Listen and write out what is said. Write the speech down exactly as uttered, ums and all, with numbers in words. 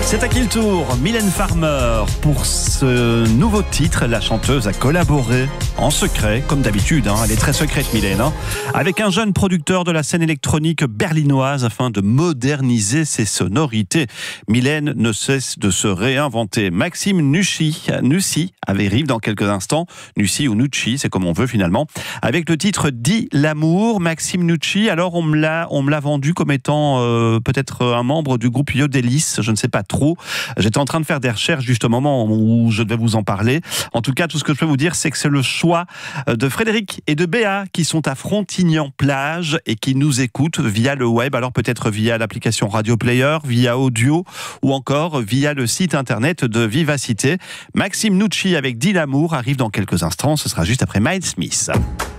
C'est à qui le tour? Mylène Farmer. Pour ce nouveau titre, la chanteuse a collaboré en secret, comme d'habitude. Hein. Elle est très secrète, Mylène. Hein. Avec un jeune producteur de la scène électronique berlinoise afin de moderniser ses sonorités. Mylène ne cesse de se réinventer. Maxime Nucci, Nucci arrive dans quelques instants. Nucci ou Nucci, c'est comme on veut finalement. Avec le titre Dis l'amour, Maxime Nucci. Alors on me l'a, on me l'a vendu comme étant euh, peut-être un membre du groupe Yodelis. Je ne sais pas trop. J'étais en train de faire des recherches juste au moment où je devais vous en parler. En tout cas, tout ce que je peux vous dire, c'est que c'est le choix de Frédéric et de Béa qui sont à Frontignan-Plage et qui nous écoutent via le web. Alors peut-être via l'application Radio Player, via Audio ou encore via le site internet de Vivacité. Maxime Nucci avec Dis l'amour arrive dans quelques instants. Ce sera juste après Miles Smith.